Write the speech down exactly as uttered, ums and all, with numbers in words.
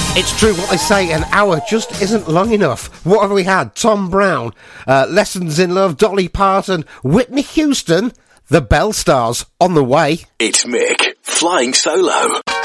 It's true what they say, an hour just isn't long enough. What have we had? Tom Brown, uh, Lessons in Love, Dolly Parton, Whitney Houston, the Bell Stars on the way. It's Mick, flying solo.